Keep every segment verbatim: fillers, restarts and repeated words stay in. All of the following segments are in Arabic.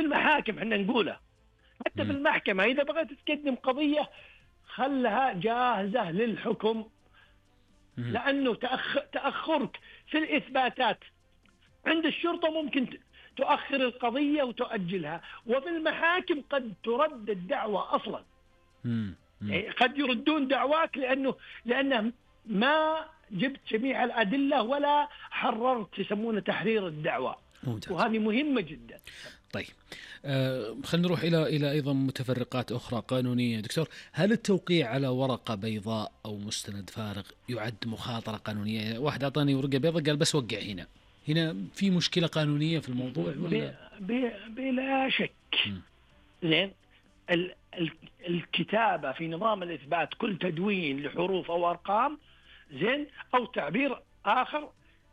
في المحاكم احنا نقولها، حتى في المحكمة إذا بغيت تقدم قضية خلها جاهزة للحكم، لأنه تأخ... تأخرك في الإثباتات عند الشرطة ممكن تؤخر القضية وتؤجلها، وفي المحاكم قد ترد الدعوة أصلا. يعني قد يردون دعواك لأنه لأنه ما جبت جميع الأدلة ولا حررت، يسمونه تحرير الدعوة. ممتاز. وهذه مهمة جدا. طيب آه خلينا نروح إلى إلى أيضا متفرقات أخرى قانونية. دكتور، هل التوقيع على ورقة بيضاء أو مستند فارغ يعد مخاطرة قانونية؟ واحد أعطاني ورقة بيضاء قال بس وقع هنا، هنا في مشكلة قانونية في الموضوع ولا؟ بلا شك. زين، ال ال الكتابة في نظام الإثبات كل تدوين لحروف أو أرقام، زين، أو تعبير آخر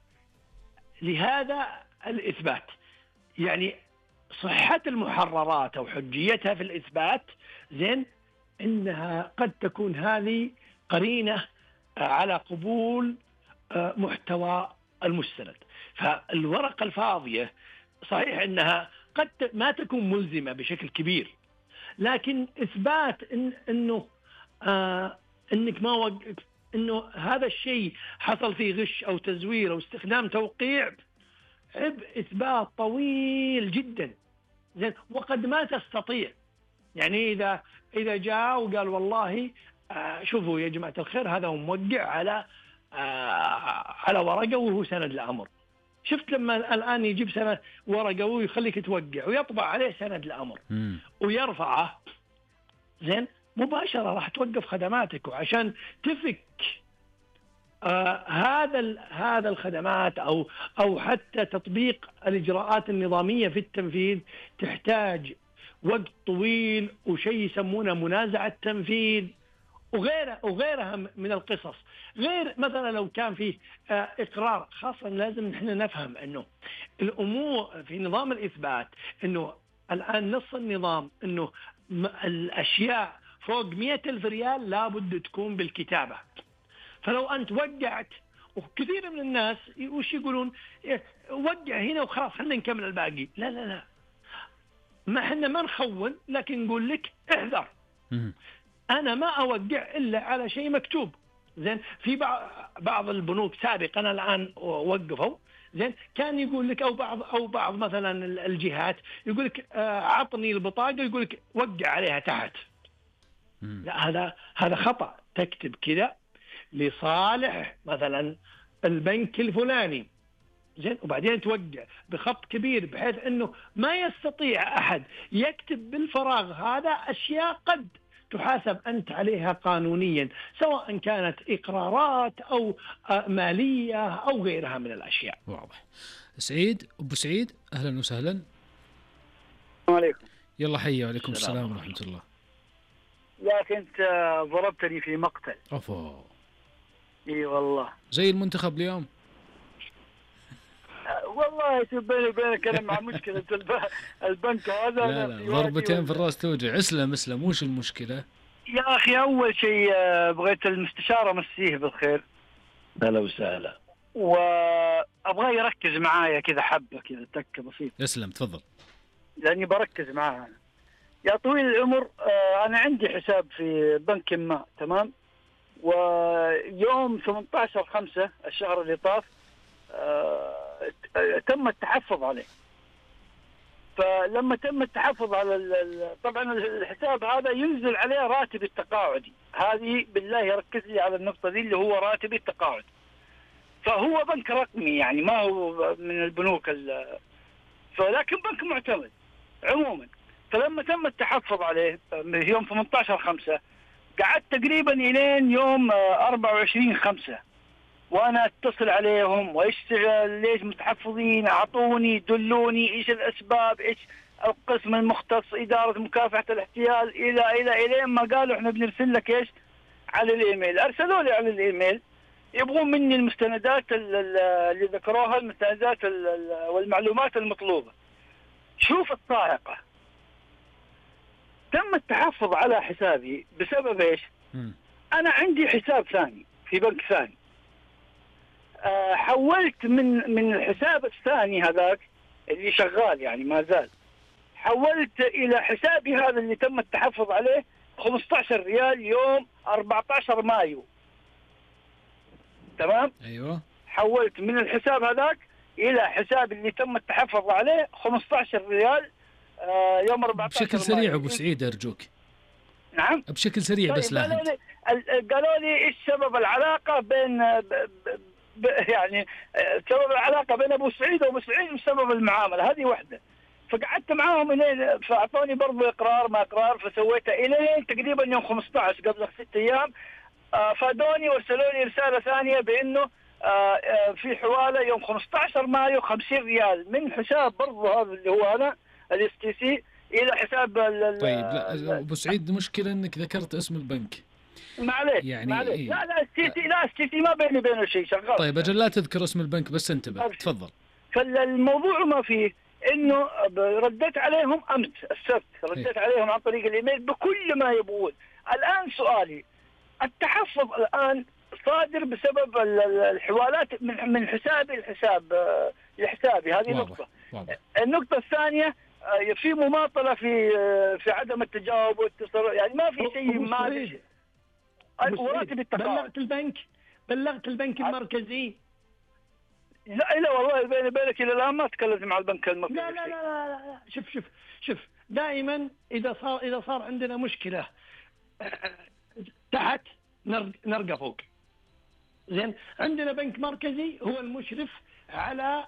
لهذا الإثبات، يعني صحة المحررات أو حجيتها في الإثبات، زين، إنها قد تكون هذه قرينة على قبول محتوى المستند. فالورقة الفاضية صحيح إنها قد ما تكون ملزمة بشكل كبير، لكن إثبات إن إنه آه إنك ما وق... إنه هذا الشيء حصل فيه غش أو تزوير أو استخدام توقيع عبء إثبات طويل جدا، زين، وقد ما تستطيع. يعني إذا إذا جاء وقال والله آه شوفوا يا جماعة الخير هذا موقع على آه على ورقة وهو سند لأمر. شفت لما الآن يجيب سند ورقة ويخليك توقع ويطبع عليه سند لأمر ويرفعه، زين، مباشرة راح توقف خدماتك، وعشان تفك آه هذا هذا الخدمات أو أو حتى تطبيق الإجراءات النظامية في التنفيذ تحتاج وقت طويل وشيء يسمونه منازعة تنفيذ وغيرها وغيرها من القصص. غير مثلا لو كان فيه آه إقرار، خاصة لازم نحن نفهم أنه الأمور في نظام الإثبات أنه الآن نص النظام أنه الأشياء فوق مئة ألف ريال لابد تكون بالكتابة. فلو أنت وقعت، وكثير من الناس وش يقولون وقع هنا وخلاص خلينا نكمل الباقي، لا لا لا، ما احنا ما نخون، لكن نقول لك احذر، أنا ما أوقع إلا على شيء مكتوب. زين، في بعض بعض البنوك سابقا الآن وقفوا، زين، كان يقول لك أو بعض أو بعض مثلا الجهات يقول لك آه عطني البطاقة، يقول لك وقع عليها تحت. لا، هذا هذا خطأ. تكتب كذا لصالح مثلا البنك الفلاني، زين، وبعدين توقع بخط كبير بحيث أنه ما يستطيع أحد يكتب بالفراغ. هذا أشياء قد تحاسب أنت عليها قانونيا، سواء كانت إقرارات أو مالية أو غيرها من الأشياء. واضح. سعيد، أبو سعيد، أهلا وسهلا. السلام عليكم. يلا حي. وعليكم السلام ورحمة الله. يا أخي أنت ضربتني في مقتل. أوفو. إي والله. زي المنتخب اليوم. والله شوف بيني وبينك أنا مع مشكلة البنك هذا. لا لا، ضربتين في الرأس توجع. اسلم اسلم، وش المشكلة؟ يا أخي أول شيء بغيت المستشارة مسيه بالخير. هلا وسهلا. وأبغى يركز معايا كذا حبة كذا تكة بسيطة. اسلم تفضل. لأني بركز معاه. يا طويل العمر، أنا عندي حساب في بنك ما، تمام؟ ويوم ثمانية عشر خمسة الشهر اللي طاف تم التحفظ عليه. فلما تم التحفظ على طبعا الحساب هذا ينزل عليه راتب التقاعدي. هذه بالله يركز لي على النقطة دي اللي هو راتب التقاعد. فهو بنك رقمي يعني ما هو من البنوك، فلكن بنك معتمد عموما. فلما تم التحفظ عليه يوم ثمانية عشر خمسة قعدت تقريبا إلين يوم أربعة وعشرين خمسة وأنا أتصل عليهم وإيش ليش متحفظين، أعطوني دلوني إيش الأسباب، إيش القسم المختص إدارة مكافحة الاحتيال، إلى إلى إلى ما قالوا إحنا بنرسل لك إيش على الإيميل. أرسلوا لي على الإيميل يبغون مني المستندات اللي ذكروها، المستندات والمعلومات المطلوبة. شوف الصاعقة، تم التحفظ على حسابي بسبب إيش؟ م. أنا عندي حساب ثاني في بنك ثاني، أه حولت من من الحساب الثاني هذاك اللي شغال يعني ما زال، حولت الى حسابي هذا اللي تم التحفظ عليه خمسة عشر ريال يوم أربعة عشر مايو. تمام. ايوه. حولت من الحساب هذاك الى حساب اللي تم التحفظ عليه خمسة عشر ريال آه يوم أربعة عشر بشكل سريع ابو سعيد ارجوك. نعم بشكل سريع بس لا. قالوا لي قالوا لي ايش سبب العلاقه بين ب ب ب يعني سبب العلاقه بين ابو سعيد وابو سعيد بسبب المعامله هذه واحده. فقعدت معاهم الين فاعطوني برضه اقرار ما اقرار فسويته الين تقريبا يوم خمسة عشر قبل ست ايام. آه فادوني وارسلوا لي رساله ثانيه بانه آه آه في حواله يوم خمسة عشر مايو خمسين ريال من حساب برضه هذا اللي هو انا الاس تي سي الى حساب. طيب لا ابو سعيد المشكله انك ذكرت اسم البنك. معليش يعني معليش إيه؟ لا لا السي سي لا السي سي ما بيني وبينه شيء شغال. طيب اجل لا تذكر اسم البنك بس انتبه تفضل. فالموضوع ما فيه انه رديت عليهم امس السبت رديت عليهم عن طريق الايميل بكل ما يبغون. الان سؤالي التحفظ الان صادر بسبب الحوالات من من حسابي لحساب لحسابي هذه نقطه. النقطه الثانيه في مماطله في في عدم التجاوب والاتصال يعني ما في شيء ما وراتب التقاعد. بلغت البنك بلغت البنك المركزي؟ لا لا والله بيني وبينك الى الان ما تكلمت مع البنك المركزي. لا لا لا لا, لا. شوف شوف شوف دائما اذا صار اذا صار عندنا مشكله تحت نرقى فوق. زين عندنا بنك مركزي هو المشرف على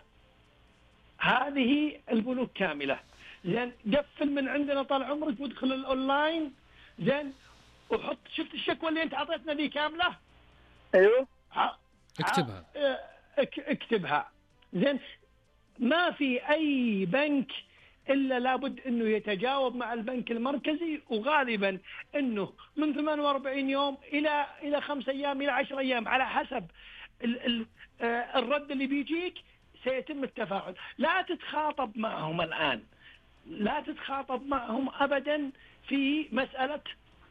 هذه البنوك كامله. زين قفل من عندنا طال عمرك وادخل الاونلاين. زين وحط شفت الشكوى اللي انت اعطيتنا دي كامله. ايوه اكتبها اكتبها. زين ما في اي بنك الا لابد انه يتجاوب مع البنك المركزي وغالبا انه من ثمانية وأربعين يوم الى الى خمسة ايام الى عشرة ايام على حسب ال ال الرد اللي بيجيك سيتم التفاعل. لا تتخاطب معهم الان لا تتخاطب معهم ابدا في مساله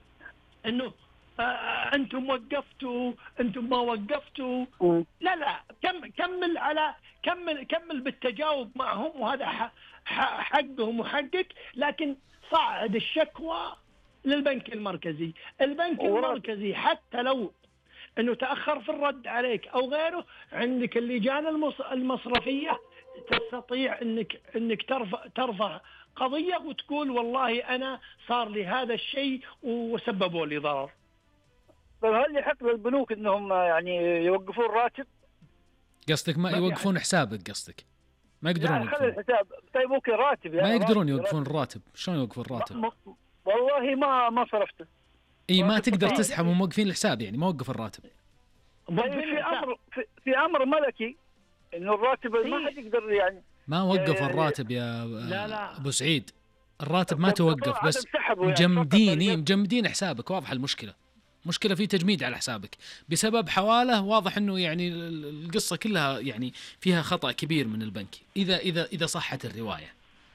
انه آه انتم وقفتوا انتم ما وقفتوا. لا لا كم كمل على كمل كمل بالتجاوب معهم وهذا حقهم وحقك. لكن صعد الشكوى للبنك المركزي. البنك المركزي حتى لو انه تاخر في الرد عليك او غيره عندك اللجان المصرفيه تستطيع انك انك ترفع ترفع قضيه وتقول والله انا صار لي هذا الشيء وسببوا لي ضرر. طيب هل يحق للبنوك انهم يعني يوقفون الراتب؟ قصدك ما يوقفون يعني حسابك قصدك ما يقدرون يعني خلي الحساب. طيب اوكي راتب يعني ما يقدرون راتب يوقفون الراتب. شلون يوقفون الراتب؟ ما والله ما ما صرفته. اي ما تقدر تسحب وموقفين الحساب يعني ما وقف الراتب. طيب في امر في, في امر ملكي انه الراتب ما حد يقدر يعني ما وقف الراتب يا لا لا. ابو سعيد الراتب ما توقف بس مجمدين يعني مجمدين حسابك. واضح المشكله مشكله في تجميد على حسابك بسبب حواله. واضح انه يعني القصه كلها يعني فيها خطا كبير من البنك اذا اذا اذا صحت الروايه.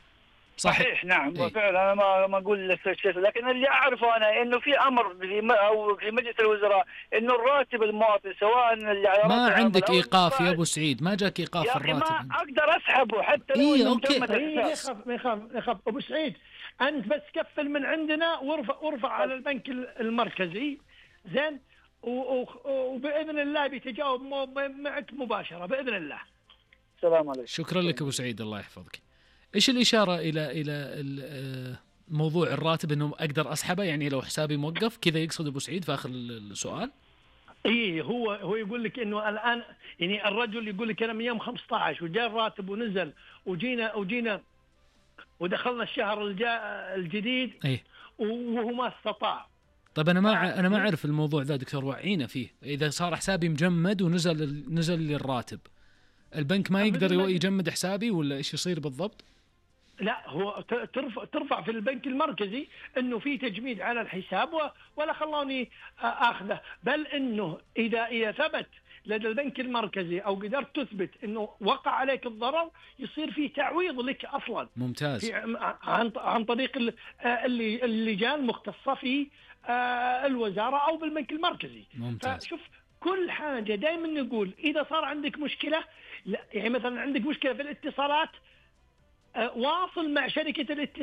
صحيح نعم ايه؟ فعلا انا ما ما اقول شيء لكن اللي اعرفه انا انه في امر في او في مجلس الوزراء انه الراتب المواطن سواء اللي على ما عندك ايقاف يا ابو سعيد ما جاك ايقاف يا الراتب. ما اقدر اسحبه حتى لو إيه اوكي ما يخاف ما يخاف ما يخاف ابو سعيد انت بس كفل من عندنا وارفع وارفع على البنك المركزي. زين وباذن الله بيتجاوب معك مباشره باذن الله. السلام عليكم. شكرا لك ابو سعيد الله يحفظك. ايش الاشاره الى الى موضوع الراتب انه اقدر اسحبه يعني لو حسابي موقف كذا يقصد ابو سعيد في اخر السؤال؟ اي هو هو يقول لك انه الان يعني الرجل يقول لك انا من يوم خمسة عشر وجاء الراتب ونزل وجينا وجينا ودخلنا الشهر الجديد اي وهو ما استطاع. طيب انا ما انا ما اعرف الموضوع ذا دكتور وعينا فيه. اذا صار حسابي مجمد ونزل نزل لي الراتب البنك ما يقدر يجمد حسابي ولا ايش يصير بالضبط؟ لا هو ترفع ترفع في البنك المركزي انه في تجميد على الحساب ولا خلوني اخذه. بل انه اذا اذا ثبت لدى البنك المركزي او قدرت تثبت انه وقع عليك الضرر يصير في تعويض لك اصلا. ممتاز. عن عن طريق اللجان المختصه في الوزاره او بالبنك المركزي. ممتاز. فشوف كل حاجه دائما نقول اذا صار عندك مشكله يعني مثلا عندك مشكله في الاتصالات واصل مع شركه الاتصالات